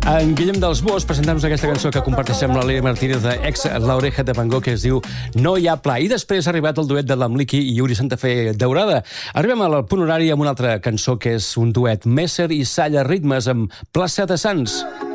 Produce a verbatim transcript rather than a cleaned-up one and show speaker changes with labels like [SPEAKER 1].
[SPEAKER 1] En Guillem dels Bosch presentem-nos aquesta cançó que comparteixem amb la Leire Martínez de Ex La Oreja de Van Gogh, que es diu No hi ha pla. I després ha arribat el duet de l'Amliki i Yuri Santa Fe Daurada. Arribem al punt horari amb una altra cançó que és un duet, Messer i Salla Ritmes amb Plaça de Sants.